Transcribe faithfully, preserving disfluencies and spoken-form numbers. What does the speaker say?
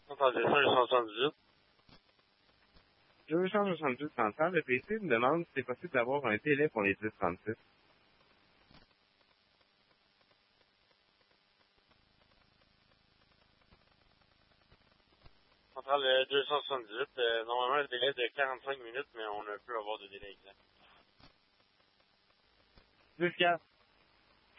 Attendez, cinq cent soixante-dix-huit. deux cent soixante-dix centrales, le P C me demande si c'est possible d'avoir un délai pour les dix trente-six. Centrale euh, deux cent soixante-dix-huit, euh, normalement un délai de quarante-cinq minutes, mais on ne peut avoir de délai exact. dix quatre.